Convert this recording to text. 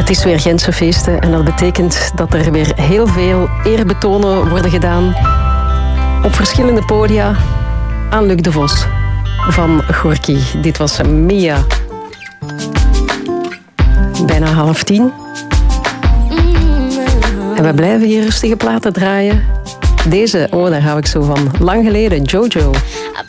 Het is weer Gentse feesten en dat betekent dat er weer heel veel eerbetonen worden gedaan op verschillende podia aan Luc de Vos van Gorky. Dit was Mia. Bijna 9:30. En we blijven hier rustige platen draaien. Deze, daar hou ik zo van. Lang geleden, Jojo.